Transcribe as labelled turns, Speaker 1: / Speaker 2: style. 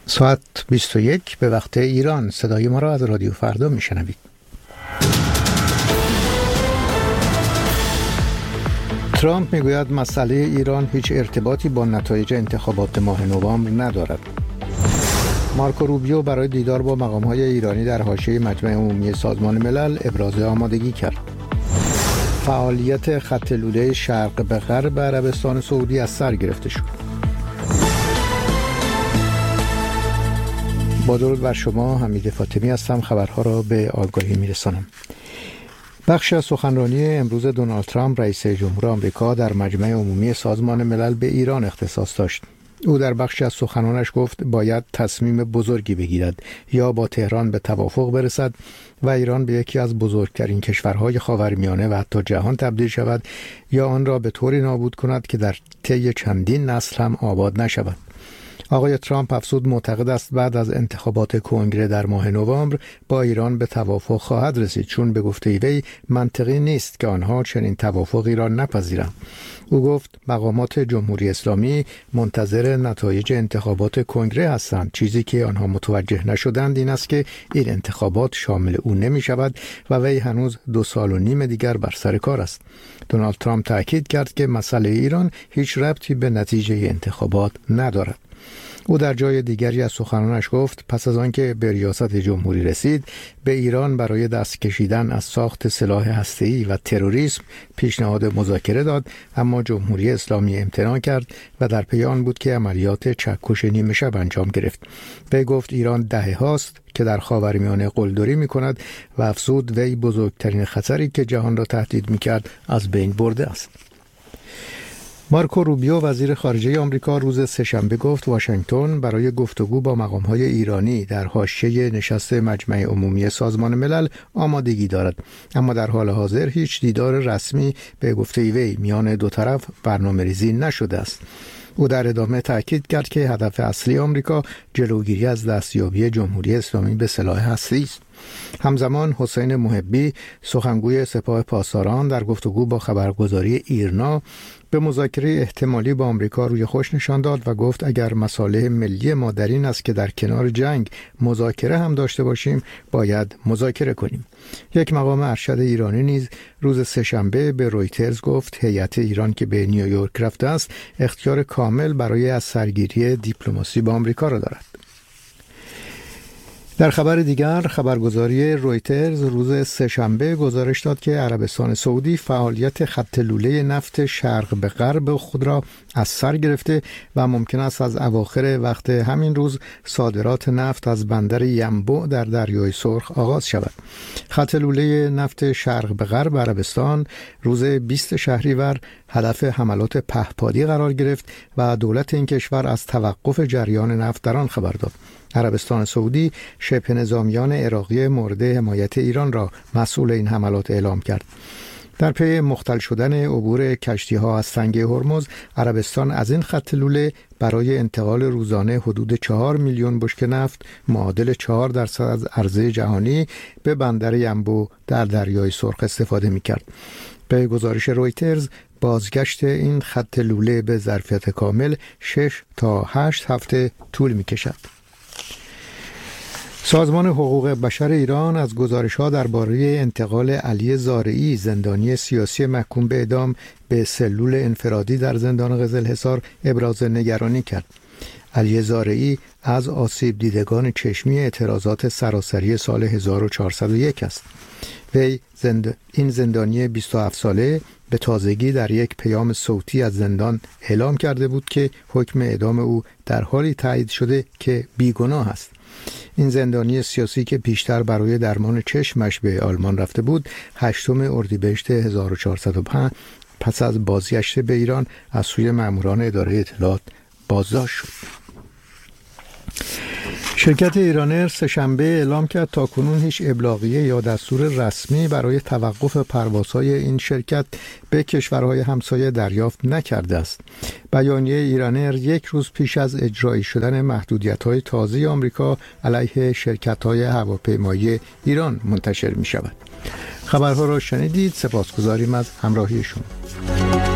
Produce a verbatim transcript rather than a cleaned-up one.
Speaker 1: ساعت بیست و یک به وقت ایران. صدای ما را از رادیو فردا میشنوید. ترامپ میگوید مسئله ایران هیچ ارتباطی با نتایج انتخابات ماه نوامبر ندارد. مارکو روبیو برای دیدار با مقام‌های ایرانی در حاشیه مجمع عمومی سازمان ملل ابراز آمادگی کرد. فعالیت خط لوله شرق به غرب عربستان سعودی از سر گرفته شد. با درود بر شما، حمید فاطمی هستم. خبرها را به آگاهی میرسانم. بخش از سخنرانی امروز دونالد ترامپ رئیس جمهور آمریکا در مجمع عمومی سازمان ملل به ایران اختصاص داشت. او در بخشی از سخنانش گفت باید تصمیم بزرگی بگیرد، یا با تهران به توافق برسد و ایران به یکی از بزرگترین کشورهای خاورمیانه و حتی جهان تبدیل شود، یا آن را به طوری نابود کند که در طی چندین نسل هم آباد نشود. آقای ترامپ افزود معتقد است بعد از انتخابات کنگره در ماه نوامبر با ایران به توافق خواهد رسید، چون به گفته وی منطقی نیست که آنها چنین توافقی را نپذیرند. او گفت مقامات جمهوری اسلامی منتظر نتایج انتخابات کنگره هستند. چیزی که آنها متوجه نشدند این است که این انتخابات شامل او نمی شود و وی هنوز دو سال و نیم دیگر بر سر کار است. دونالد ترامپ تاکید کرد که مسئله ایران هیچ ربطی به نتیجه انتخابات ندارد. او در جای دیگری از سخنانش گفت پس از آنکه به ریاست جمهوری رسید به ایران برای دست کشیدن از ساخت سلاح هسته‌ای و تروریسم پیشنهاد مذاکره داد، اما جمهوری اسلامی امتناع کرد و در پی آن بود که عملیات چکش نیمه شب انجام گرفت. وی گفت ایران دهه هاست که در خاورمیانه قلدری می کند و افزود وی بزرگترین خطری که جهان را تهدید می کرد از بین برده است. مارکو روبیو وزیر خارجه آمریکا روز سه‌شنبه گفت واشنگتن برای گفتگو با مقام‌های ایرانی در حاشیه نشست مجمع عمومی سازمان ملل آمادگی دارد، اما در حال حاضر هیچ دیدار رسمی به گفته وی میان دو طرف برنامه‌ریزی نشده است. او در ادامه تاکید کرد که هدف اصلی آمریکا جلوگیری از دستیابی جمهوری اسلامی به سلاح هسته‌ای است. همزمان حسین محبی سخنگوی سپاه پاسداران در گفتگو با خبرگزاری ایرنا به مذاکره احتمالی با آمریکا روی خوش نشان داد و گفت اگر مصالح ملی ما در این است که در کنار جنگ مذاکره هم داشته باشیم باید مذاکره کنیم. یک مقام ارشد ایرانی نیز روز سه‌شنبه به رویترز گفت هیئت ایران که به نیویورک رفته است اختیار کامل برای از سرگیری دیپلماسی با آمریکا را دارد. در خبر دیگر، خبرگزاری رویترز روز سه‌شنبه گزارش داد که عربستان سعودی فعالیت خط لوله نفت شرق به غرب خود را از سر گرفته و ممکن است از اواخر وقت همین روز صادرات نفت از بندر ینبوع در دریای سرخ آغاز شود. خط لوله نفت شرق به غرب عربستان روز بیست شهریور هدف حملات پهپادی قرار گرفت و دولت این کشور از توقف جریان نفت در آن خبر داد. عربستان سعودی شبه نظامیان عراقی مورد حمایت ایران را مسئول این حملات اعلام کرد. در پی مختل شدن عبور کشتی‌ها از سنگ هرمز، عربستان از این خط لوله برای انتقال روزانه حدود چهار میلیون بشکه نفت معادل چهار درصد از عرضه جهانی به بندر ینبوع در دریای سرخ استفاده می‌کرد. به گزارش رویترز بازگشت این خط لوله به ظرفیت کامل شش تا هشت هفته طول می‌کشد. سازمان حقوق بشر ایران از گزارش‌ها درباره انتقال علی زارعی زندانی سیاسی محکوم به اعدام به سلول انفرادی در زندان قزلحصار ابراز نگرانی کرد. علی زارعی از آسیب دیدگان چشمی اعتراضات سراسری سال هزار و چهارصد و یک است. وی زند... این زندانی بیست و هفت ساله به تازگی در یک پیام صوتی از زندان اعلام کرده بود که حکم اعدام او در حالی تایید شده که بیگناه است. این زندانی سیاسی که پیشتر برای درمان چشمش به آلمان رفته بود، هشتم اردیبهشت هزار و چهارصد و پنج پس از بازگشت به ایران از سوی ماموران اداره اطلاعات بازداشت شد. شرکت ایرانر سه‌شنبه اعلام کرد تاکنون هیچ ابلاغیه یا دستور رسمی برای توقف پروازهای این شرکت به کشورهای همسایه دریافت نکرده است. بیانیه ایرانر یک روز پیش از اجرایی شدن محدودیت‌های تازه آمریکا علیه شرکت‌های هواپیمایی ایران منتشر می‌شود. خبرها را شنیدید. سپاسگزاریم از همراهی شما.